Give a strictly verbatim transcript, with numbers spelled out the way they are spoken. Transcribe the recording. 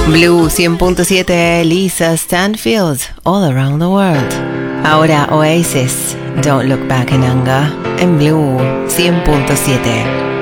Blue cien punto siete, Lisa Stanfield, All Around the World. Ahora Oasis, Don't Look Back in Anger, en Blue cien punto siete.